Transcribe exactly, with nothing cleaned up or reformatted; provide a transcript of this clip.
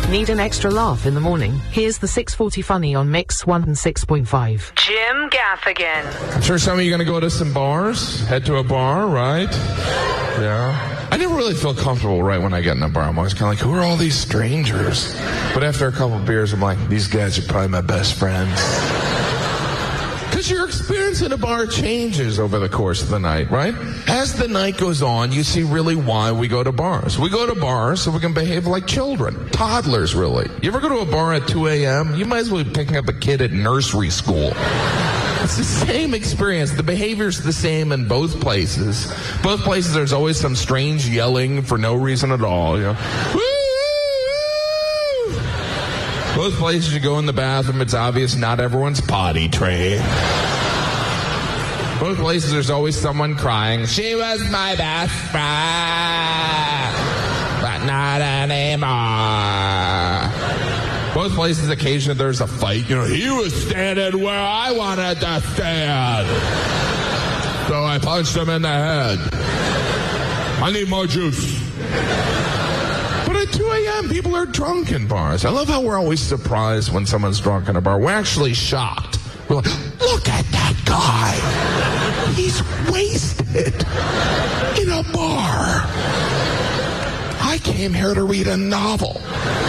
Need an extra laugh in the morning? Here's the six forty Funny on Mix one oh six point five. Jim Gaffigan. I'm sure some of you are going to go to some bars, head to a bar, right? Yeah. I never really feel comfortable right when I get in a bar. I'm always kind of like, who are all these strangers? But after a couple of beers, I'm like, these guys are probably my best friends. Because your experience in a bar changes over the course of the night, right? As the night goes on, you see really why we go to bars. We go to bars so we can behave like children. Toddlers, really. You ever go to a bar at two a.m.? You might as well be picking up a kid at nursery school. It's the same experience. The behavior's the same in both places. Both places, there's always some strange yelling for no reason at all. You know? Woo! Both places you go in the bathroom, it's obvious not everyone's potty trained. Both places there's always someone crying, she was my best friend, but not anymore. Both places occasionally there's a fight. You know, he was standing where I wanted to stand. So I punched him in the head. I need more juice. But at two a.m., people are drunk in bars. I love how we're always surprised when someone's drunk in a bar. We're actually shocked. We're like, look at that guy. He's wasted in a bar. I came here to read a novel.